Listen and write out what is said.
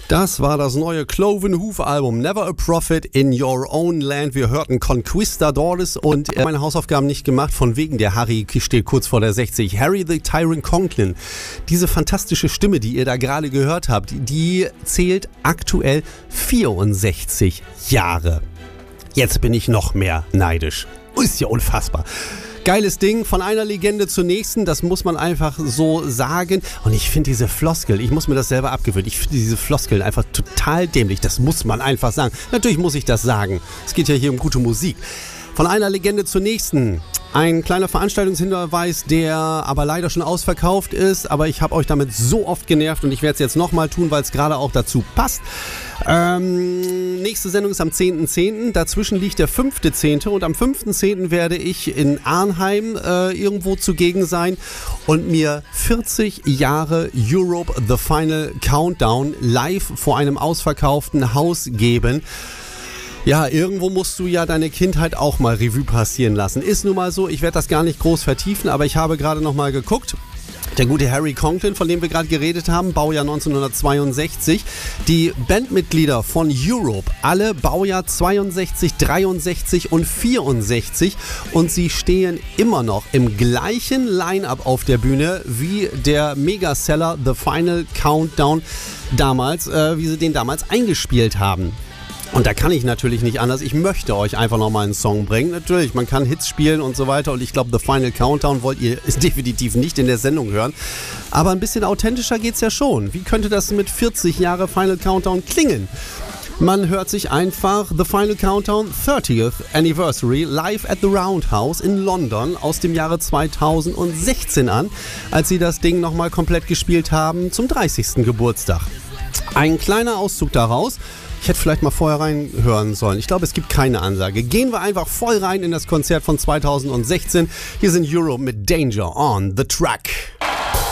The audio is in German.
Das war das neue Cloven Hoof Album Never a Prophet in Your Own Land. Wir hörten Conquistadores und meine Hausaufgaben nicht gemacht, von wegen der Harry steht kurz vor der 60. Harry the Tyrant Conklin. Diese fantastische Stimme, die ihr da gerade gehört habt, die zählt aktuell 64 Jahre. Jetzt bin ich noch mehr neidisch. Ist ja unfassbar. Geiles Ding, von einer Legende zur nächsten, das muss man einfach so sagen. Und ich finde diese Floskel, ich muss mir das selber abgewöhnen, ich finde diese Floskeln einfach total dämlich, das muss man einfach sagen. Natürlich muss ich das sagen, es geht ja hier um gute Musik. Von einer Legende zur nächsten. Ein kleiner Veranstaltungshinweis, der aber leider schon ausverkauft ist, aber ich habe euch damit so oft genervt und ich werde es jetzt nochmal tun, weil es gerade auch dazu passt. Nächste Sendung ist am 10.10. Dazwischen liegt der 5.10. und am 5.10. werde ich in Arnheim irgendwo zugegen sein und mir 40 Jahre Europe The Final Countdown live vor einem ausverkauften Haus geben. Ja, irgendwo musst du ja deine Kindheit auch mal Revue passieren lassen. Ist nun mal so, ich werde das gar nicht groß vertiefen, aber ich habe gerade noch mal geguckt. Der gute Harry Conklin, von dem wir gerade geredet haben, Baujahr 1962. Die Bandmitglieder von Europe, alle Baujahr 62, 63 und 64. Und sie stehen immer noch im gleichen Line-Up auf der Bühne wie der Megaseller The Final Countdown damals, wie sie den damals eingespielt haben. Und da kann ich natürlich nicht anders. Ich möchte euch einfach nochmal einen Song bringen. Natürlich, man kann Hits spielen und so weiter. Und ich glaube, The Final Countdown wollt ihr definitiv nicht in der Sendung hören. Aber ein bisschen authentischer geht's ja schon. Wie könnte das mit 40 Jahre Final Countdown klingen? Man hört sich einfach The Final Countdown 30th Anniversary live at the Roundhouse in London aus dem Jahre 2016 an, als sie das Ding nochmal komplett gespielt haben zum 30. Geburtstag. Ein kleiner Auszug daraus. Ich hätte vielleicht mal vorher reinhören sollen. Ich glaube, es gibt keine Ansage. Gehen wir einfach voll rein in das Konzert von 2016. Hier sind Europe mit Danger on the Track.